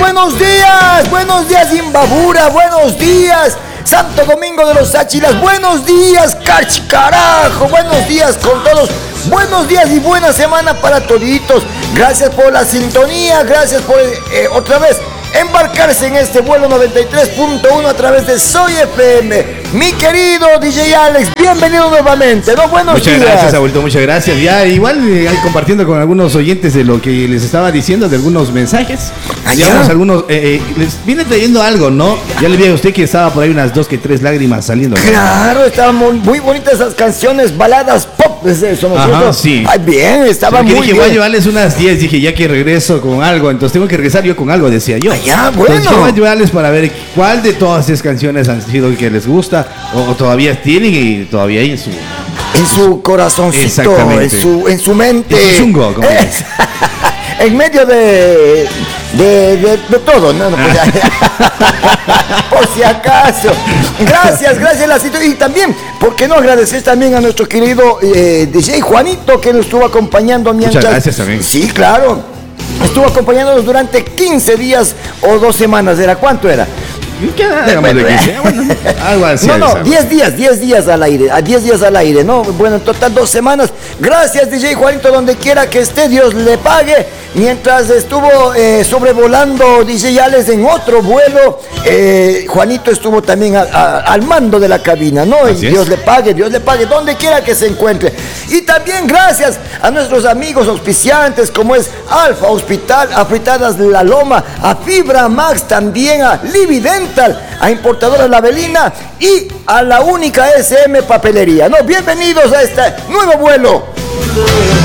buenos días Imbabura, buenos días Santo Domingo de los Áchilas, buenos días Carajo, buenos días con todos, buenos días y buena semana para toditos. Gracias por la sintonía, gracias por otra vez embarcarse en este vuelo 93.1 a través de Soy FM. Mi querido DJ Alex, bienvenido nuevamente, ¿no? Buenos días. Muchas gracias, abuelito, muchas gracias. Ya igual compartiendo con algunos oyentes de lo que les estaba diciendo, de algunos mensajes. Digamos, algunos, les viene trayendo algo, ¿no? Ya le vi a usted que estaba por ahí unas 2 que 3 lágrimas saliendo, ¿no? Claro, estaban muy bonitas esas canciones, baladas pop, es eso, ¿no? Ajá, sí. Ay, bien, estaba muy dije, bien. voy a llevarles unas 10, dije, ya que regreso con algo, entonces tengo que regresar yo con algo, decía yo. Ya, bueno. Entonces, voy a llevarles para ver cuál de todas esas canciones han sido el que les gusta o todavía tienen y todavía hay en su corazoncito, en su mente. En su chungo, como en medio de todo, ¿no? Por si acaso. Gracias, Lacito. Y también, ¿por qué no agradecer también a nuestro querido DJ Juanito, que nos estuvo acompañando mientras... Muchas gracias también. Sí, claro. Estuvo acompañándonos durante 15 días o 2 semanas. ¿Era cuánto era? Algo así. No, 10 días al aire, a 10 días al aire, ¿no? Bueno, en total 2 semanas. Gracias, DJ Juanito, donde quiera que esté, Dios le pague. Mientras estuvo sobrevolando DJ Alex en otro vuelo, Juanito estuvo también al mando de la cabina, ¿no? Y Dios le pague, donde quiera que se encuentre. Y también gracias a nuestros amigos auspiciantes, como es Alfa Hospital, a Fritadas La Loma, a Fibra Max, también a Lividental, a Importadora La Avelina y a la única SM Papelería, ¿no? Bienvenidos a este nuevo vuelo.